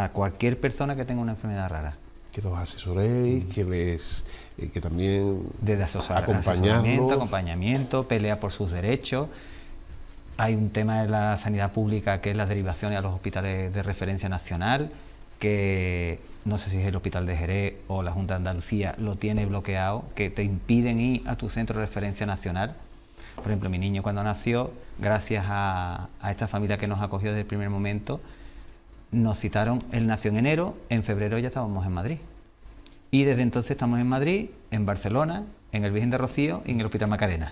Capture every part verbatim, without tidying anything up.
a cualquier persona que tenga una enfermedad rara. Que los asesoréis, mm. que les eh, que también desde asesoramiento, acompañamiento, pelea por sus derechos. Hay un tema de la sanidad pública que es las derivaciones a los hospitales de referencia nacional, que no sé si es el Hospital de Jerez o la Junta de Andalucía lo tiene bloqueado, que te impiden ir a tu centro de referencia nacional. Por ejemplo, mi niño cuando nació, gracias a, a esta familia que nos acogió desde el primer momento, nos citaron, él nació en enero, en febrero ya estábamos en Madrid. Y desde entonces estamos en Madrid, en Barcelona, en el Virgen de Rocío y en el Hospital Macarena.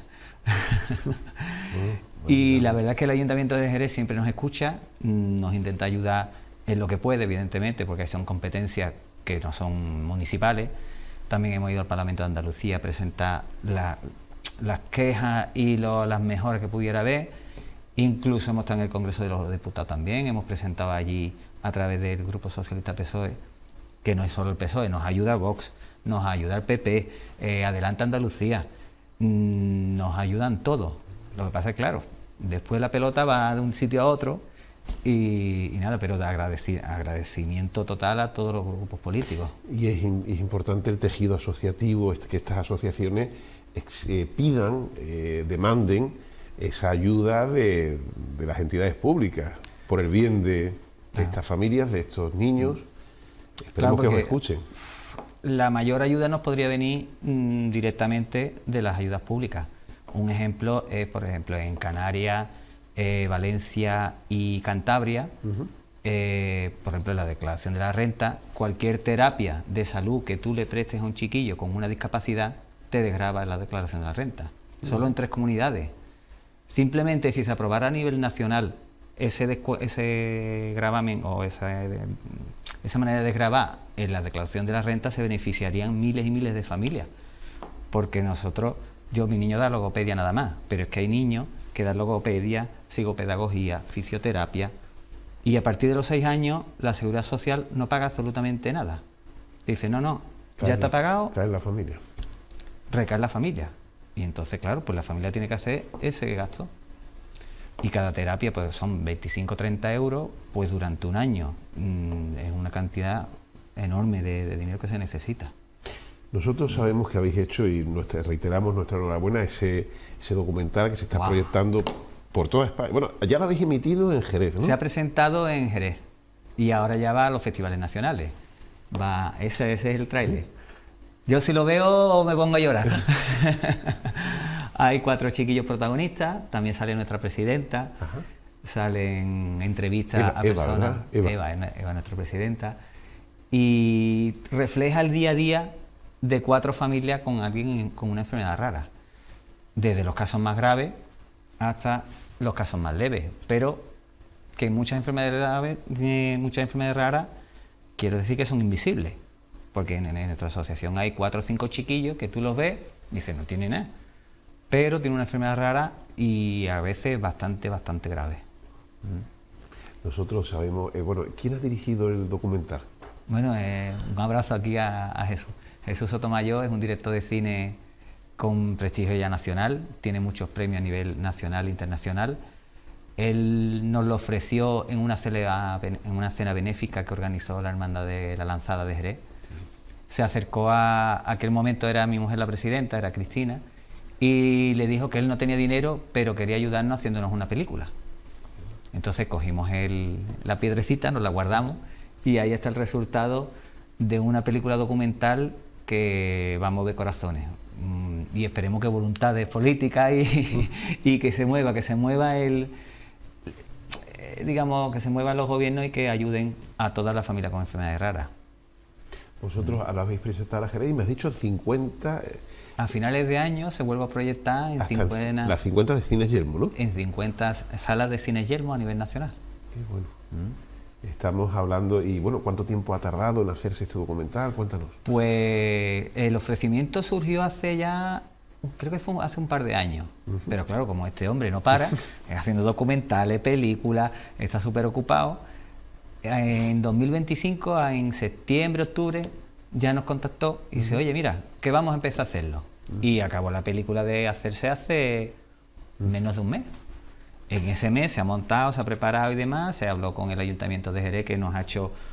Y la verdad es que el Ayuntamiento de Jerez siempre nos escucha, nos intenta ayudar en lo que puede, evidentemente, porque son competencias que no son municipales. También hemos ido al Parlamento de Andalucía a presentar la, las quejas y lo, las mejoras que pudiera haber. Incluso hemos estado en el Congreso de los Diputados también, hemos presentado allí a través del Grupo Socialista P S O E, que no es solo el P S O E, nos ayuda Vox, nos ayuda el P P, eh, Adelante Andalucía, mmm, nos ayudan todos. Lo que pasa es, claro, después la pelota va de un sitio a otro y, y nada, pero de agradeci agradecimiento total a todos los grupos políticos. Y es, in, es importante el tejido asociativo, que estas asociaciones ex, eh, pidan, eh, demanden esa ayuda de, de las entidades públicas por el bien de, de ah. estas familias, de estos niños. Esperemos claro, que os escuchen. La mayor ayuda nos podría venir mmm, directamente de las ayudas públicas. Un ejemplo es, por ejemplo, en Canarias, eh, Valencia y Cantabria, uh-huh. eh, por ejemplo, en la declaración de la renta, cualquier terapia de salud que tú le prestes a un chiquillo con una discapacidad te desgrava en la declaración de la renta. Uh-huh. Solo en tres comunidades. Simplemente si se aprobara a nivel nacional ese, ese gravamen o esa, esa manera de desgravar en la declaración de la renta, se beneficiarían miles y miles de familias. Porque nosotros... Yo, mi niño da logopedia nada más, pero es que hay niños que dan logopedia, psicopedagogía, fisioterapia, y a partir de los seis años la Seguridad Social no paga absolutamente nada. Dice, no, no, cae ya está la, pagado. Cae en la familia. Recae en la familia. Y entonces, claro, pues la familia tiene que hacer ese gasto. Y cada terapia pues son veinticinco o treinta euros, pues durante un año. Mmm, es una cantidad enorme de, de dinero que se necesita. Nosotros sabemos que habéis hecho, y nuestra, reiteramos nuestra enhorabuena, ese, ese documental que se está wow. proyectando por toda España. Bueno, ya lo habéis emitido en Jerez, ¿no? Se ha presentado en Jerez y ahora ya va a los festivales nacionales. Va, ese, ese es el tráiler. Yo si lo veo me pongo a llorar. Hay cuatro chiquillos protagonistas, también sale nuestra presidenta, ajá. Salen entrevistas Eva, a personas. Eva, Eva. Eva, Eva, nuestra presidenta. Y refleja el día a día de cuatro familias con alguien con una enfermedad rara, desde los casos más graves hasta los casos más leves, pero que muchas enfermedades graves, eh, muchas enfermedades raras, quiero decir que son invisibles, porque en, en nuestra asociación hay cuatro o cinco chiquillos que tú los ves y dices, no tienen nada, pero tienen una enfermedad rara y a veces bastante, bastante grave. Nosotros sabemos, eh, bueno, ¿quién ha dirigido el documental? Bueno, eh, un abrazo aquí a, a Jesús. Jesús Sotomayor es un director de cine con prestigio ya nacional, tiene muchos premios a nivel nacional e internacional. Él nos lo ofreció en una, cena, en una cena benéfica que organizó la Hermandad de la Lanzada de Jerez. Se acercó a, a aquel momento era mi mujer la presidenta, era Cristina, y le dijo que él no tenía dinero, pero quería ayudarnos haciéndonos una película. Entonces cogimos el, la piedrecita, nos la guardamos, y ahí está el resultado de una película documental que va a mover corazones, y esperemos que voluntades políticas y, y que se mueva, que se mueva el, digamos, que se muevan los gobiernos y que ayuden a toda la familia con enfermedades raras. Vosotros la habéis presentado a Jerez y me has dicho cincuenta... A finales de año se vuelve a proyectar en cincuenta... Las cincuenta de Cines Yelmo, ¿no? En cincuenta salas de Cines Yelmo a nivel nacional. Qué bueno. ¿Mm? Estamos hablando, y bueno, ¿cuánto tiempo ha tardado en hacerse este documental? Cuéntanos. Pues el ofrecimiento surgió hace ya, creo que fue hace un par de años, uh-huh. Pero claro, como este hombre no para, haciendo documentales, películas, está súper ocupado, en dos mil veinticinco, en septiembre, octubre, ya nos contactó y uh-huh. dice, oye, mira, que vamos a empezar a hacerlo. Uh-huh. Y acabó la película de hacerse hace uh-huh. menos de un mes. En ese mes se ha montado, se ha preparado y demás, se habló con el Ayuntamiento de Jerez, que nos ha hecho